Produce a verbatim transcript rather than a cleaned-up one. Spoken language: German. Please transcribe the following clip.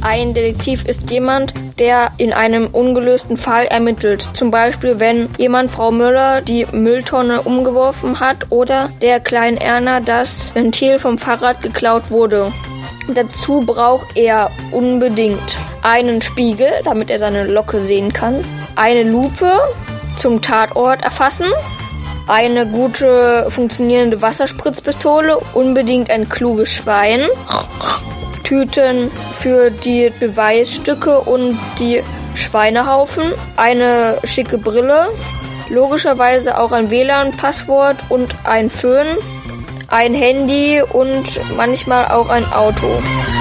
Ein Detektiv ist jemand, der in einem ungelösten Fall ermittelt. Zum Beispiel, wenn jemand Frau Müller die Mülltonne umgeworfen hat oder der kleinen Erna das Ventil vom Fahrrad geklaut wurde. Dazu braucht er unbedingt einen Spiegel, damit er seine Locke sehen kann, eine Lupe zum Tatort erfassen, eine gute funktionierende Wasserspritzpistole, unbedingt ein kluges Schwein, Tüten für die Beweisstücke und die Schweinehaufen, eine schicke Brille, logischerweise auch ein W L A N-Passwort und ein Föhn, ein Handy und manchmal auch ein Auto.